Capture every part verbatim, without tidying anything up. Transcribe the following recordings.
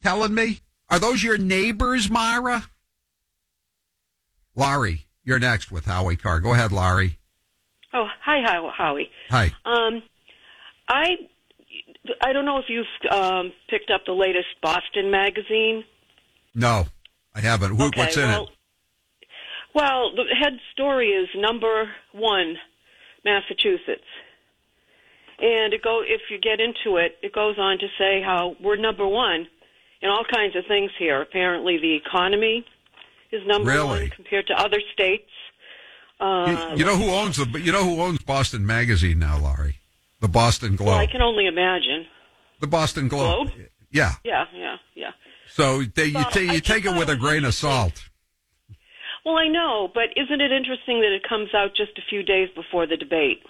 telling me? Are those your neighbors, Myra? Laurie, you're next with Howie Carr. Go ahead, Laurie. Oh, hi, How- Howie. Hi. Um, I, I don't know if you've um, picked up the latest Boston magazine. No, I haven't. Who, Okay, what's in well, it? Well, the head story is number one, Massachusetts. And it go if you get into it, it goes on to say how we're number one in all kinds of things here. Apparently the economy is number Really? one compared to other states. Uh, You, you know who owns the? You know who owns Boston Magazine now, Laurie? The Boston Globe. well, I can only imagine. The Boston Globe. Globe? Yeah. Yeah, yeah, yeah. So they, you, Well, ta- you I take just it with thought a it was grain of interesting. salt. Well, I know, but isn't it interesting that it comes out just a few days before the debate?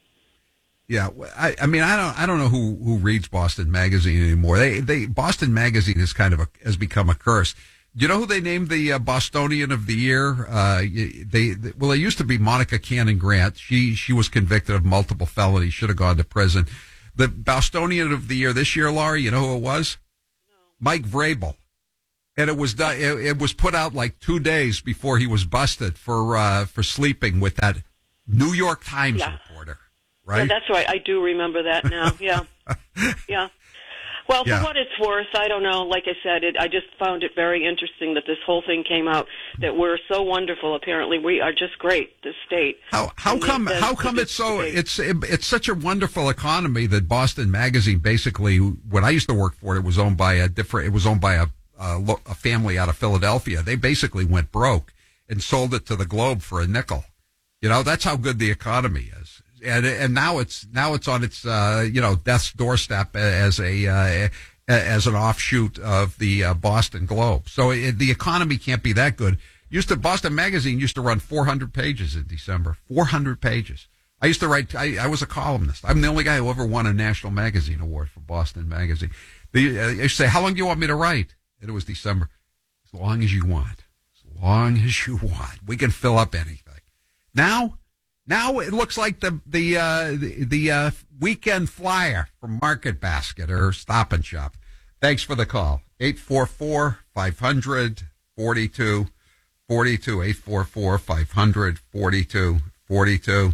Yeah, I, I mean, I don't, I don't know who, who reads Boston Magazine anymore. They, they, Boston Magazine is kind of a, has become a curse. Do you know who they named the uh, Bostonian of the Year? Uh, they, they, well, it used to be Monica Cannon Grant. She, she was convicted of multiple felonies, should have gone to prison. The Bostonian of the Year this year, Laurie, you know who it was? No. Mike Vrabel. And it was done, it, it was put out like two days before he was busted for, uh, for sleeping with that New York Times Yeah. reporter. Right? Yeah, that's right. I do remember that now. Yeah. Yeah. Well, for Yeah. what it's worth, I don't know. Like I said, it, I just found it very interesting that this whole thing came out, that we're so wonderful. Apparently, we are just great, this state. How how And come the- how the- come the it's so debate. it's it's such a wonderful economy that Boston Magazine basically, when I used to work for it, it was owned by a different it was owned by a a, lo- a family out of Philadelphia. They basically went broke and sold it to the Globe for a nickel. You know, that's how good the economy is. And and now it's now it's on its uh, you know death's doorstep as a uh, as an offshoot of the uh, Boston Globe. So it, the economy can't be that good. Used to Boston Magazine used to run four hundred pages in December. four hundred pages. I used to write. I, I was a columnist. I'm the only guy who ever won a National Magazine Award for Boston Magazine. The, uh, I used to say, "How long do you want me to write?" And it was December. As long as you want. As long as you want. We can fill up anything. Now. Now it looks like the the uh, the, the uh, weekend flyer from Market Basket or Stop and Shop. Thanks for the call. eight four four, five hundred, forty-two forty-two. eight four four, five hundred, forty-two forty-two.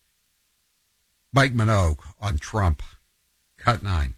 Mike Minogue on Trump. Cut nine.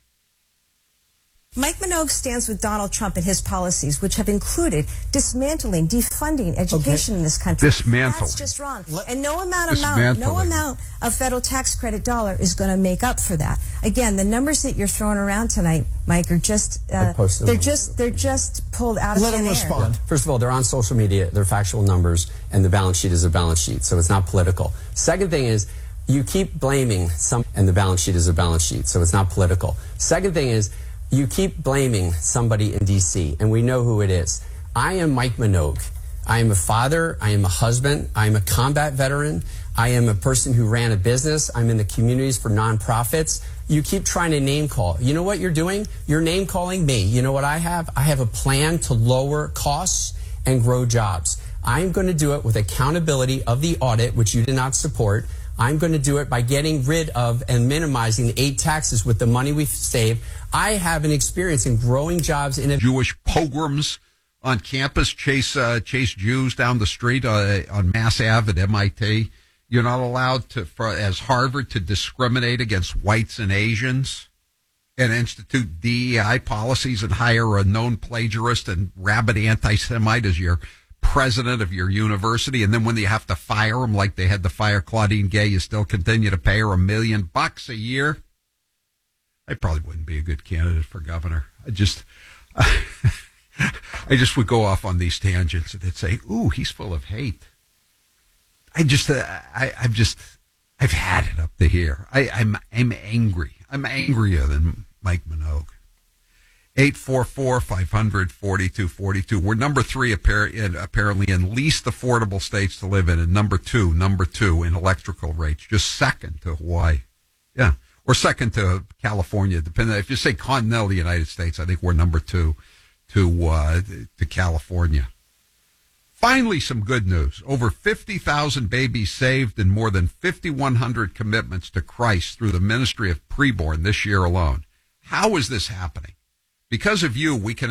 Mike Minogue stands with Donald Trump and his policies, which have included dismantling, defunding education in this country. Dismantling. That's just wrong. And no amount, amount, no Dismantling. amount of federal tax credit dollar is going to make up for that. Again, the numbers that you're throwing around tonight, Mike, are just uh, posted they're them. just they're just pulled out of Let thin him air. respond. First of all, they're on social media. They're factual numbers, and the balance sheet is a balance sheet, so it's not political. Second thing is, you keep blaming some, and the balance sheet is a balance sheet, so it's not political. Second thing is, you keep blaming somebody in D C, and we know who it is. I am Mike Minogue. I am a father. I am a husband. I am a combat veteran. I am a person who ran a business. I'm in the communities for nonprofits. You keep trying to name call. You know what you're doing? You're name calling me. You know what I have? I have a plan to lower costs and grow jobs. I'm going to do it with accountability of the audit, which you did not support. I'm going to do it by getting rid of and minimizing the eight taxes with the money we've saved. I have an experience in growing jobs in a Jewish pogroms on campus, chase uh, chase Jews down the street uh, on Mass Ave at M I T. You're not allowed to, for, as Harvard, to discriminate against whites and Asians and institute D E I policies and hire a known plagiarist and rabid anti-Semite as your president of your university. And then when you have to fire him, like they had to fire Claudine Gay, you still continue to pay her a million bucks a year. I probably wouldn't be a good candidate for governor. I just, I just would go off on these tangents and they'd say, "Ooh, he's full of hate." I just, uh, I, I've just, I've had it up to here. I, I'm, I'm angry. I'm angrier than Mike Minogue. eight four four, five hundred, forty-two forty-two. We're number three apparently in least affordable states to live in, and number two, number two in electrical rates, just second to Hawaii. Yeah. Or second to California, depending. If you say continental United States, I think we're number two to uh, to California. Finally, some good news. Over fifty thousand babies saved and more than fifty-one hundred commitments to Christ through the ministry of preborn this year alone. How is this happening? Because of you, we can